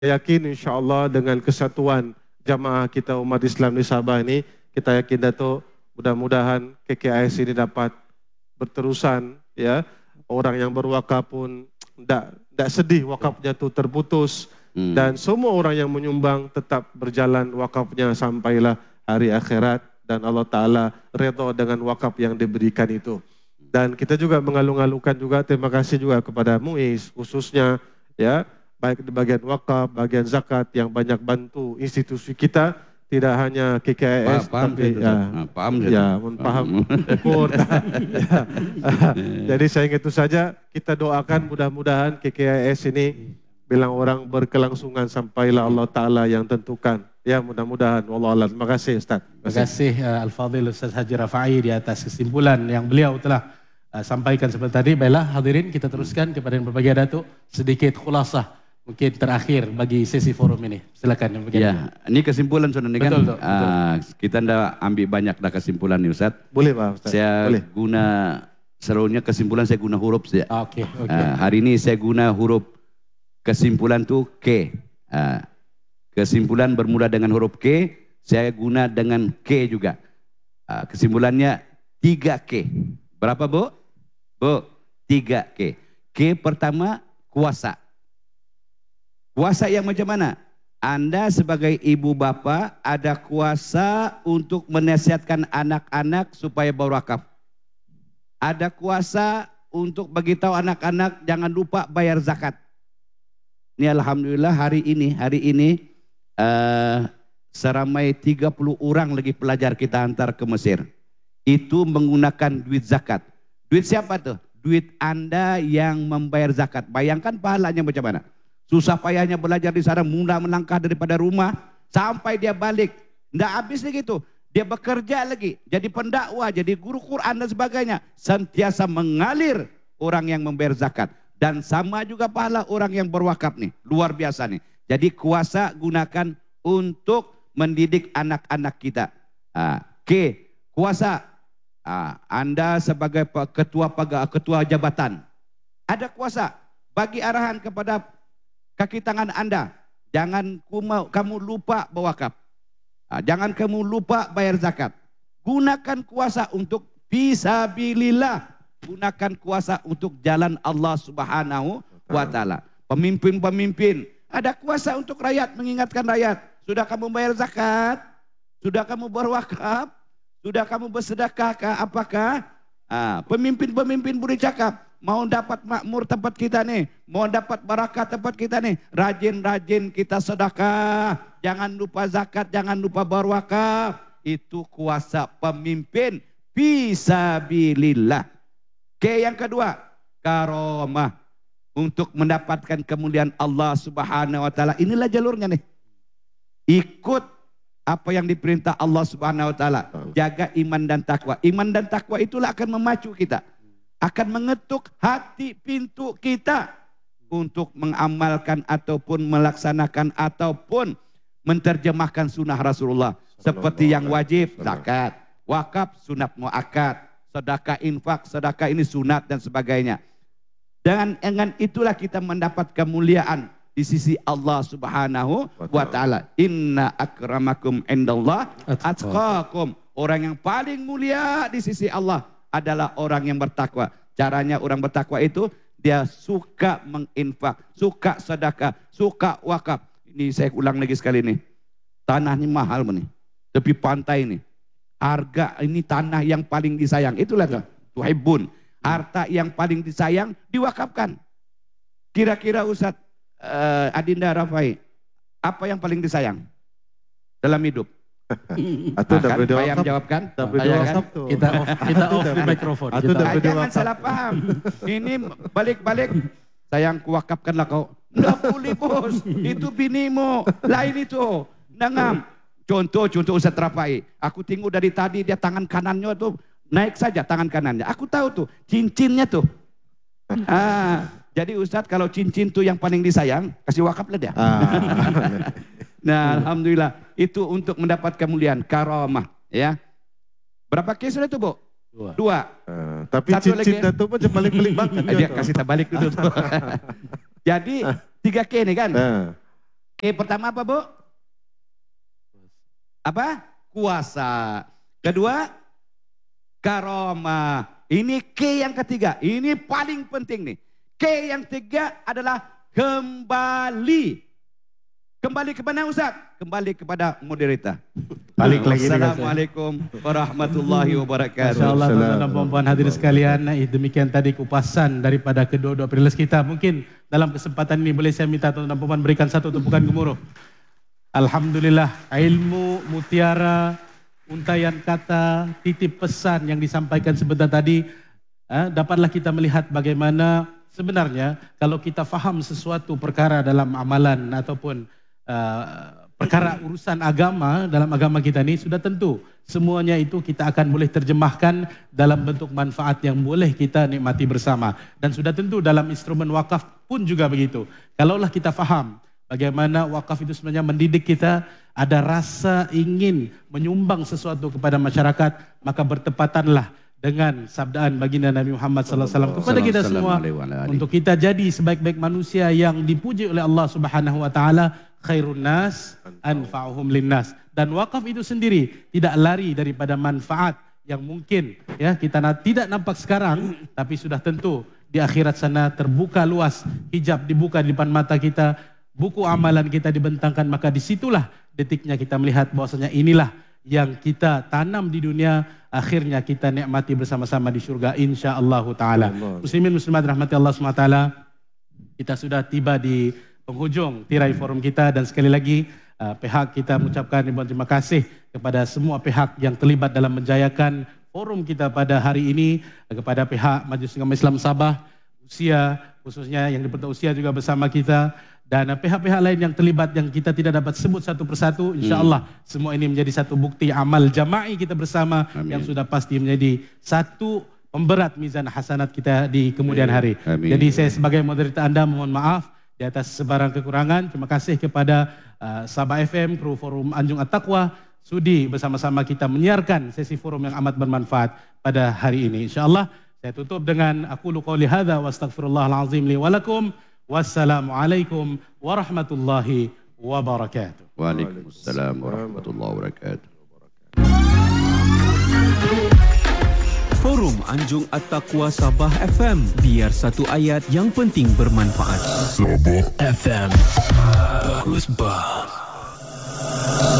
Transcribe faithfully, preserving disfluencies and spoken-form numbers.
yakin insya Allah dengan kesatuan jamaah kita umat Islam di Sabah ini, kita yakin Dato' mudah-mudahan K K I S ini dapat berterusan, ya. Orang yang berwakaf pun tidak tidak sedih wakafnya itu terputus, hmm. dan semua orang yang menyumbang tetap berjalan wakafnya sampailah hari akhirat dan Allah Ta'ala redha dengan wakaf yang diberikan itu. Dan kita juga mengalung-alungkan juga terima kasih juga kepada Muiz khususnya, ya, baik di bagian wakaf, bagian zakat yang banyak bantu institusi kita, tidak hanya K K I S paham, tapi paham, ya, nah, paham, ya, paham, paham. ya. Jadi saya itu saja, kita doakan mudah-mudahan K K I S ini bilang orang berkelangsungan sampailah Allah Ta'ala yang tentukan. Ya, mudah-mudahan. Wallahualam. Terima kasih Ustaz. Terima kasih uh, Al-Fadhil Ustaz Haji Rafai di atas kesimpulan yang beliau telah uh, sampaikan seperti tadi. Baiklah hadirin, kita teruskan kepada yang berbahagia Datuk sedikit khulasah mungkin terakhir bagi sesi forum ini. Silakan yang bagian. Ya, ini kesimpulan Saudara kan. Betul, betul. Uh, kita ndak ambil banyak dah kesimpulan nih Ustaz. Boleh Pak Ustaz. Saya Boleh. guna selalunya kesimpulan saya guna huruf saja. Oke, okay, oke. Okay. Uh, hari ini saya guna huruf kesimpulan tu K. Uh, kesimpulan bermula dengan huruf K, saya guna dengan K juga. Uh, kesimpulannya tiga K. Berapa Bu? Bu, tiga K. K pertama kuasa. Kuasa yang macam mana? Anda sebagai ibu bapa ada kuasa untuk menasihatkan anak-anak supaya berwakaf. Ada kuasa untuk beritahu anak-anak jangan lupa bayar zakat. Ini alhamdulillah hari ini, hari ini uh, seramai tiga puluh orang lagi pelajar kita hantar ke Mesir. Itu menggunakan duit zakat. Duit siapa tuh? Duit Anda yang membayar zakat. Bayangkan pahalanya macam mana? Susah payahnya belajar di sana, mudah melangkah daripada rumah sampai dia balik. Tidak habis lagi itu. Dia bekerja lagi, jadi pendakwah, jadi guru Quran dan sebagainya. Sentiasa mengalir orang yang membayar zakat. Dan sama juga pahala orang yang berwakaf nih. Luar biasa nih. Jadi kuasa gunakan untuk mendidik anak-anak kita. Ah, K, kuasa. Ah, Anda sebagai ketua ketua jabatan. Ada kuasa. Bagi arahan kepada kaki tangan Anda. Jangan kamu lupa berwakaf. Ah, jangan kamu lupa bayar zakat. Gunakan kuasa untuk fisabilillah. Gunakan kuasa untuk jalan Allah Subhanahu wa Ta'ala. Pemimpin-pemimpin ada kuasa untuk rakyat, mengingatkan rakyat. Sudah kamu bayar zakat? Sudah kamu berwakaf? Sudah kamu bersedekah? Apakah? Pemimpin-pemimpin boleh cakap, mau dapat makmur tempat kita nih, mau dapat barakat tempat kita nih, rajin-rajin kita sedekah, jangan lupa zakat, jangan lupa berwakaf. Itu kuasa pemimpin fisabilillah. Oke, yang kedua, karomah. Untuk mendapatkan kemuliaan Allah Subhanahu wa Ta'ala. Inilah jalurnya nih. Ikut apa yang diperintah Allah Subhanahu wa Ta'ala. Jaga iman dan takwa. Iman dan takwa itulah akan memacu kita. Akan mengetuk hati pintu kita untuk mengamalkan ataupun melaksanakan ataupun menterjemahkan sunnah Rasulullah. Seperti yang wajib, zakat. Wakaf, sunat muakkad. Sedekah infak, sedekah ini sunat dan sebagainya. Dan dengan itulah kita mendapat kemuliaan di sisi Allah Subhanahu wa Ta'ala. Inna akramakum indallah atqakum. Orang yang paling mulia di sisi Allah adalah orang yang bertakwa. Caranya orang bertakwa itu dia suka menginfak, suka sedekah, suka wakaf. Ini saya ulang lagi sekali nih. Tanah ini mahal nih. Tepi pantai ini. Harga ini tanah yang paling disayang. Itulah tuh. Tuhibun. Harta yang paling disayang diwakafkan. Kira-kira Ustadz uh, Adinda Rafai, apa yang paling disayang dalam hidup? Atau nah, kan, Bayam jawabkan. Kan? Kita off, kita off di mikrofon. Ah, jangan salah paham. Ini balik-balik. Sayang kuwakafkanlah kau. Nggak boleh bos. Itu binimu. Lain itu. Nangam. Contoh, contoh Ustadz Rafai. Aku tengok dari tadi dia tangan kanannya tuh naik saja tangan kanannya. Aku tahu tuh cincinnya tuh. Ah, jadi Ustadz kalau cincin tuh yang paling disayang, kasih wakaf lah dia. Ah. Nah, alhamdulillah itu untuk mendapat kemuliaan karamah, ya. Berapa kes sudah tuh, Bu? Dua. Dua. Uh, tapi satu cincin itu pun balik-balik banget. Dia kasih terbalik dulu tuh. Jadi tiga K nih kan. Uh. E pertama apa, Bu? Apa? Kuasa. Kedua, karomah. Ini K yang ketiga. Ini paling penting nih. K yang ketiga adalah kembali. Kembali ke mana, Ustaz? Kembali kepada moderator. Balik lagi. Assalamualaikum warahmatullahi wabarakatuh. Insyaallah, tuan-tuan dan puan-puan hadirin sekalian, demikian tadi kupasan daripada kedua-dua prioritas kita. Mungkin dalam kesempatan ini boleh saya minta tuan-tuan dan puan-puan berikan satu tumpukan gemuruh. Alhamdulillah, ilmu mutiara, untaian kata, titip pesan yang disampaikan sebentar tadi, eh, dapatlah kita melihat bagaimana sebenarnya kalau kita faham sesuatu perkara dalam amalan ataupun uh, perkara urusan agama dalam agama kita ini, sudah tentu semuanya itu kita akan boleh terjemahkan dalam bentuk manfaat yang boleh kita nikmati bersama. Dan sudah tentu dalam instrumen wakaf pun juga begitu. Kalaulah kita faham bagaimana wakaf itu sebenarnya mendidik kita, ada rasa ingin menyumbang sesuatu kepada masyarakat, maka bertepatanlah dengan sabdaan baginda Nabi Muhammad sallallahu alaihi wasallam kepada kita semua untuk kita jadi sebaik-baik manusia yang dipuji oleh Allah Subhanahu wa taala, khairun nas anfa'uhum linnas. Dan wakaf itu sendiri tidak lari daripada manfaat yang mungkin ya kita tidak nampak sekarang, tapi sudah tentu di akhirat sana terbuka luas, hijab dibuka di depan mata kita, buku amalan kita dibentangkan, maka disitulah detiknya kita melihat bahwasanya inilah yang kita tanam di dunia, akhirnya kita nikmati bersama-sama di syurga insya-Allah taala. Muslimin muslimat rahmati Allah subhanahu wa taala, kita sudah tiba di penghujung tirai forum kita, dan sekali lagi uh, pihak kita mengucapkan ribuan terima kasih kepada semua pihak yang terlibat dalam menjayakan forum kita pada hari ini, kepada pihak Majlis Agama Islam Sabah, usia khususnya yang dipertuan usia juga bersama kita, dan pihak-pihak lain yang terlibat yang kita tidak dapat sebut satu persatu. InsyaAllah hmm. semua ini menjadi satu bukti amal jama'i kita bersama. Amin. Yang sudah pasti menjadi satu pemberat mizan hasanat kita di kemudian hari. Amin. Jadi saya sebagai moderator Anda mohon maaf di atas sebarang kekurangan. Terima kasih kepada uh, Sabah F M, kru Forum Anjung At-Taqwa, sudi bersama-sama kita menyiarkan sesi forum yang amat bermanfaat pada hari ini. InsyaAllah saya tutup dengan aqulu qouli hadza wa astaghfirullahal azim li wa lakum. Wassalamualaikum warahmatullahi wabarakatuh. Waalaikumsalam warahmatullahi wabarakatuh. Forum Anjung At-Taqwa Sabah F M. Biar satu ayat yang penting bermanfaat. Sabah F M. Terus bah.